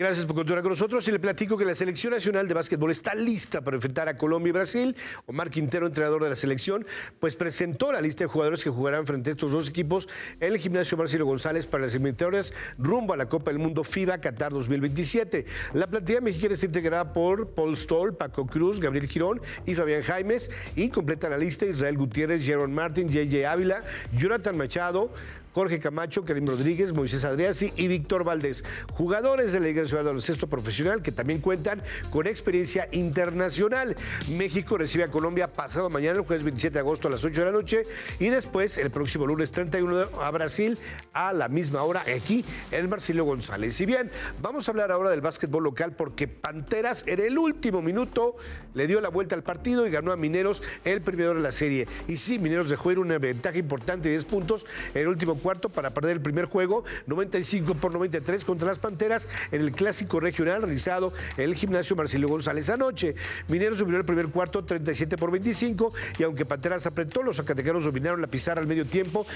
Gracias por continuar con nosotros y le platico que la Selección Nacional de Básquetbol está lista para enfrentar a Colombia y Brasil. Omar Quintero, entrenador de la selección, pues presentó la lista de jugadores que jugarán frente a estos dos equipos en el gimnasio Marcelo González para las eliminatorias rumbo a la Copa del Mundo FIBA Qatar 2027. La plantilla mexicana está integrada por Paul Stoll, Paco Cruz, Gabriel Girón y Fabián Jaimes, y completa la lista Israel Gutiérrez, Jaron Martin, JJ Ávila, Jonathan Machado, Jorge Camacho, Karim Rodríguez, Moisés Adriasi y Víctor Valdés. Jugadores de la Liga Nacional de Baloncesto Profesional que también cuentan con experiencia internacional. México recibe a Colombia pasado mañana, el jueves 27 de agosto a las 8 de la noche, y después el próximo lunes 31 a Brasil a la misma hora aquí en Marcelo González. Y bien, vamos a hablar ahora del básquetbol local porque Panteras en el último minuto le dio la vuelta al partido y ganó a Mineros el primero de la serie. Y sí, Mineros dejó ir una ventaja importante de 10 puntos en el último cuarto para perder el primer juego, 95-93 contra las Panteras en el clásico regional realizado en el gimnasio Marcelo González anoche. Mineros subió el primer cuarto 37-25 y aunque Panteras apretó, los zacatecanos dominaron la pizarra al medio tiempo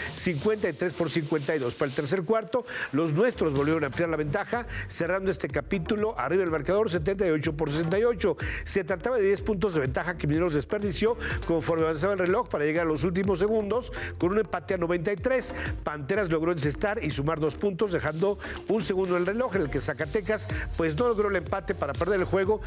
53-52. Para el tercer cuarto, los nuestros volvieron a ampliar la ventaja, cerrando este capítulo arriba del marcador 78-68. Se trataba de 10 puntos de ventaja que Mineros desperdició conforme avanzaba el reloj para llegar a los últimos segundos con un empate a 93. Panteras logró encestar y sumar 2 puntos, dejando un segundo en el reloj en el que Zacatecas pues no logró el empate para perder el juego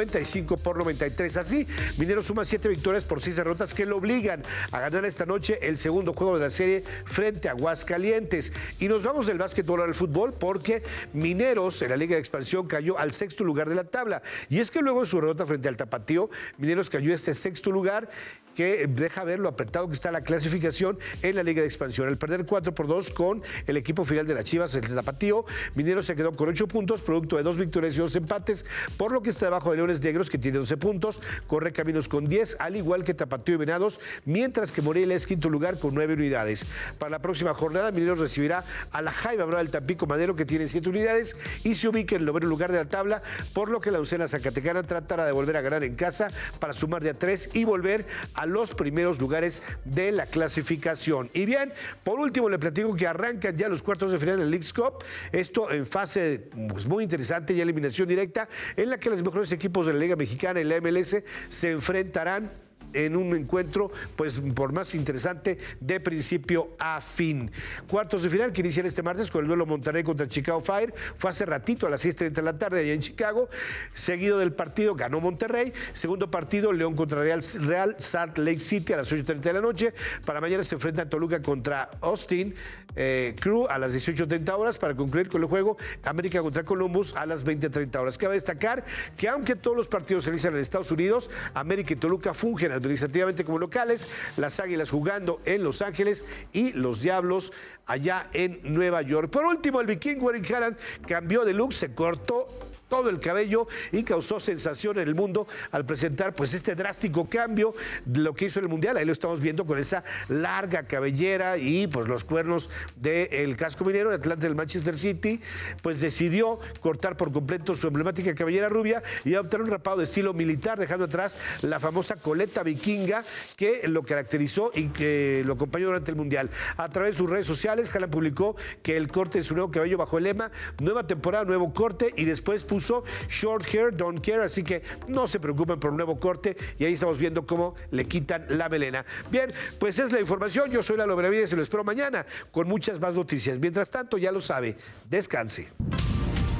95-93. Así, Mineros suma 7 victorias por 6 derrotas que lo obligan a ganar esta noche el segundo juego de la serie frente a Aguascalientes. Y nos vamos del básquetbol al fútbol porque Mineros en la Liga de Expansión cayó al 6º lugar de la tabla. Y es que luego de su derrota frente al Tapatío, Mineros cayó a este 6º lugar que deja ver lo apretado que está la clasificación en la Liga de Expansión. Al perder 4-2 con el equipo final de las Chivas, el Tapatío, Mineros se quedó con 8 puntos, producto de 2 victorias y 2 empates, por lo que está debajo de Leones Negros, que tiene 11 puntos, corre caminos con 10, al igual que Tapatío y Venados, mientras que Morelia es quinto lugar con 9 unidades. Para la próxima jornada, Mineros recibirá a la Jaiba Brava del Tampico Madero, que tiene 7 unidades, y se ubica en el 9º lugar de la tabla, por lo que la Ucena Zacatecana tratará de volver a ganar en casa para sumar de a 3 y volver a los primeros lugares de la clasificación. Y bien, por último le platico que arrancan ya los cuartos de final en el Leagues Cup, esto en fase pues, muy interesante, ya eliminación directa, en la que los mejores equipos de la Liga Mexicana y la MLS se enfrentarán en un encuentro, pues, por más interesante de principio a fin. Cuartos de final que inician este martes con el duelo Monterrey contra el Chicago Fire. Fue hace ratito a las 6:30 de la tarde allá en Chicago. Seguido del partido, ganó Monterrey. Segundo partido, León contra Real Salt Lake City a las 8:30 de la noche. Para mañana se enfrenta Toluca contra Austin Crew a las 18:30 horas para concluir con el juego América contra Columbus a las 20:30 horas. Cabe destacar que aunque todos los partidos se realizan en Estados Unidos, América y Toluca fungen administrativamente como locales, las Águilas jugando en Los Ángeles y los Diablos allá en Nueva York. Por último, el vikingo Erling Haaland cambió de look, se cortó todo el cabello y causó sensación en el mundo al presentar pues este drástico cambio de lo que hizo en el Mundial. Ahí lo estamos viendo con esa larga cabellera y pues los cuernos del casco minero. El Atlante del Manchester City pues decidió cortar por completo su emblemática cabellera rubia y adoptar un rapado de estilo militar, dejando atrás la famosa coleta vikinga que lo caracterizó y que lo acompañó durante el Mundial. A través de sus redes sociales, Haaland publicó que el corte de su nuevo cabello bajo el lema "Nueva temporada, nuevo corte", y después puso "Short hair, don't care", así que no se preocupen por un nuevo corte, y ahí estamos viendo cómo le quitan la melena. Bien, pues es la información. Yo soy Lalo Benavides y lo espero mañana con muchas más noticias. Mientras tanto, ya lo sabe, descanse.